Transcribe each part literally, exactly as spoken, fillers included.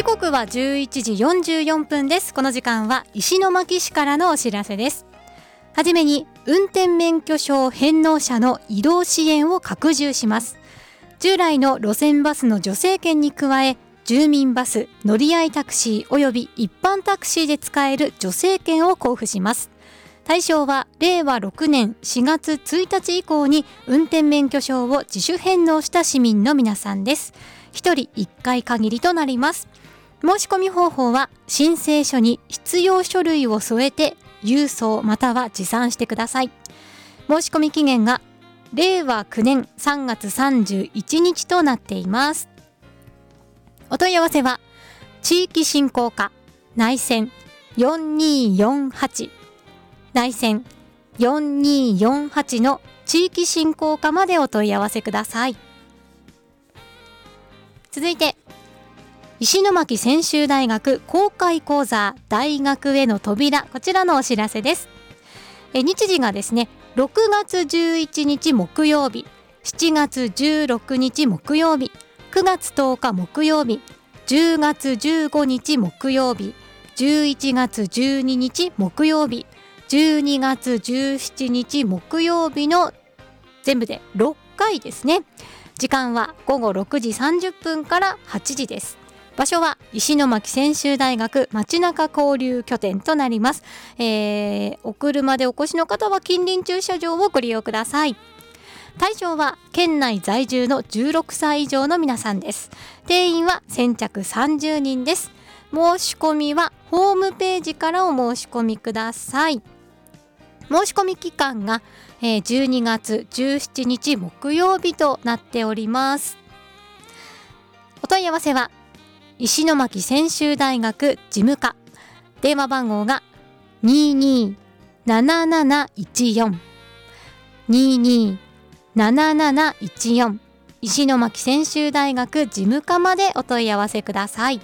時刻はじゅういちじよんじゅうよんぷんです。この時間は石巻市からのお知らせです。はじめに運転免許証返納者の移動支援を拡充します。従来の路線バスの助成券に加え、住民バス、乗り合いタクシーおよび一般タクシーで使える助成券を交付します。対象はれいわろくねんしがつついたち以降に運転免許証を自主返納した市民の皆さんです。ひとりいっかい限りとなります。申し込み方法は申請書に必要書類を添えて郵送または持参してください。申し込み期限がれいわきゅうねんさんがつさんじゅういちにちとなっています。お問い合わせは地域振興課内線よんにーよんはち内線よんにーよんはちの地域振興課までお問い合わせください。続いて石巻専修大学公開講座大学への扉、こちらのお知らせです。え日時がですねろくがつじゅういちにち木曜日、しちがつじゅうろくにち木曜日、くがつとおか木曜日、じゅうがつじゅうごにち木曜日、じゅういちがつじゅうににち木曜日、じゅうにがつじゅうしちにち木曜日の全部でろっかいですね。時間はごごろくじさんじゅっぷんからはちじです。場所は石巻専修大学街中交流拠点となります。えー、お車でお越しの方は近隣駐車場をご利用ください。対象は県内在住のじゅうろくさい以上の皆さんです。定員は先着さんじゅうにんです。申し込みはホームページからお申し込みください。申し込み期間がじゅうにがつじゅうしちにち木曜日となっております。お問い合わせは石巻専修大学事務課、電話番号が にーにーなななないちよん にーにーなななないちよん 石巻専修大学事務課までお問い合わせください。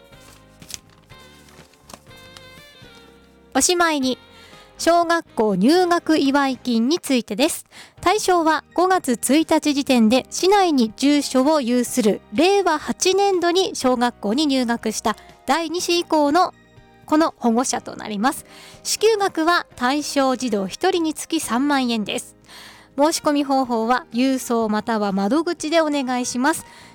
おしまいに小学校入学祝い金についてです。対象はごがつついたち時点で市内に住所を有するれいわはちねんどに小学校に入学しただいに子以降のこの保護者となります。支給額は対象児童ひとりにつきさんまんえんです。申し込み方法は郵送または窓口でお願いします。